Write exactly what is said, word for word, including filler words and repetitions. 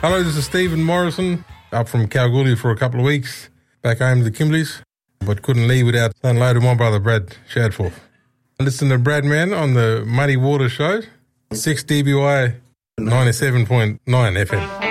Hello, this is Stephen Morrison, up from Kalgoorlie for a couple of weeks, back home to the Kimberleys, but couldn't leave without saying hello to my brother Brad Shadforth. Listen to Brad Man on the Muddy Water Show, six D B Y ninety-seven point nine F M.